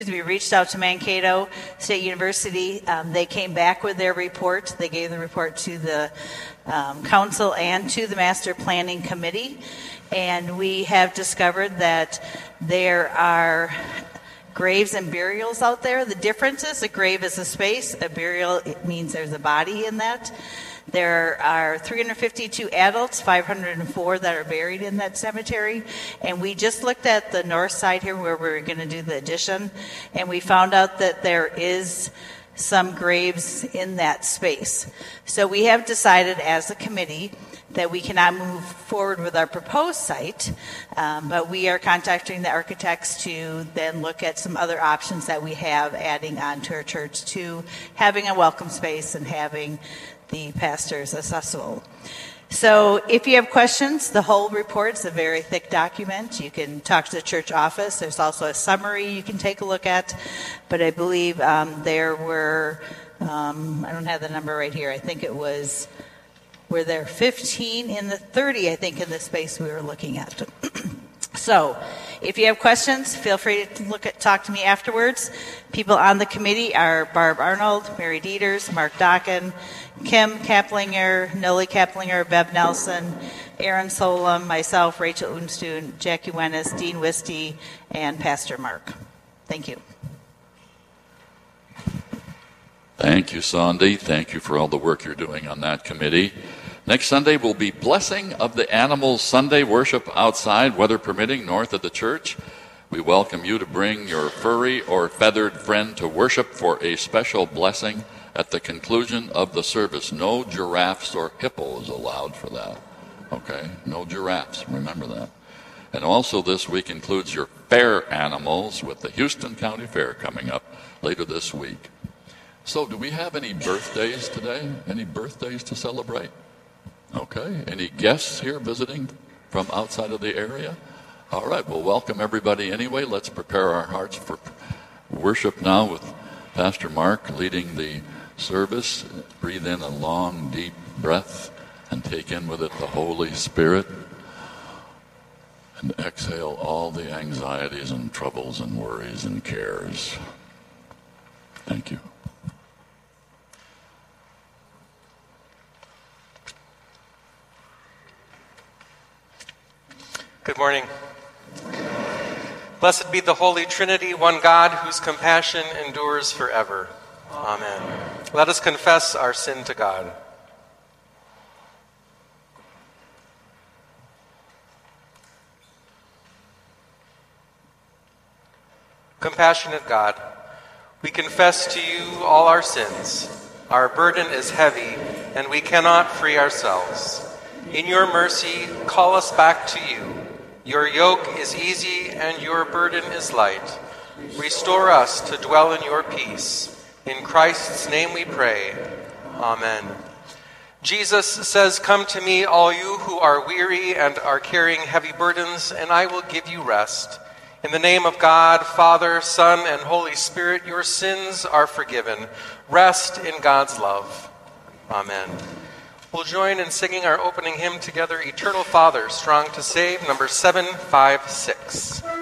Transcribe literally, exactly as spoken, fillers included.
We reached out to Mankato State University. Um, they came back with their report. They gave the report to the um, council and to the master planning committee. And we have discovered that there are graves and burials out there. The difference is a grave is a space. A burial, it means there's a body in that. There are three hundred fifty-two adults, five hundred four that are buried in that cemetery. And we just looked at the north side here where we were going to do the addition, and we found out that there is some graves in that space. So we have decided as a committee that we cannot move forward with our proposed site, um, but we are contacting the architects to then look at some other options that we have adding on to our church to having a welcome space and having the pastors accessible. So if you have questions, the whole report is a very thick document. You can talk to the church office. There's also a summary you can take a look at. But I believe um, there were, um, I don't have the number right here. I think it was, were there fifteen in the thirty, I think, in the space we were looking at. So if you have questions, feel free to look at, talk to me afterwards. People on the committee are Barb Arnold, Mary Dieters, Mark Docken, Kim Kaplinger, Noli Kaplinger, Bev Nelson, Aaron Solom, myself, Rachel Unstun, Jackie Wennis, Dean Wisty, and Pastor Mark. Thank you. Thank you, Sandy. Thank you for all the work you're doing on that committee. Next Sunday will be Blessing of the Animals Sunday worship outside, weather permitting, north of the church. We welcome you to bring your furry or feathered friend to worship for a special blessing at the conclusion of the service. No giraffes or hippos allowed for that. Okay? No giraffes. Remember that. And also this week includes your fair animals with the Houston County Fair coming up later this week. So do we have any birthdays today? Any birthdays to celebrate? Okay. Any guests here visiting from outside of the area? All right. Well, welcome everybody anyway. Let's prepare our hearts for worship now with Pastor Mark leading the service. Breathe in a long, deep breath and take in with it the Holy Spirit. And exhale all the anxieties and troubles and worries and cares. Thank you. Good morning. Blessed be the Holy Trinity, one God, whose compassion endures forever. Amen. Let us confess our sin to God. Compassionate God, we confess to you all our sins. Our burden is heavy, and we cannot free ourselves. In your mercy, call us back to you. Your yoke is easy and your burden is light. Restore us to dwell in your peace. In Christ's name we pray. Amen. Jesus says, "Come to me, all you who are weary and are carrying heavy burdens, and I will give you rest." In the name of God, Father, Son, and Holy Spirit, your sins are forgiven. Rest in God's love. Amen. We'll join in singing our opening hymn together, Eternal Father, Strong to Save, number seven five six.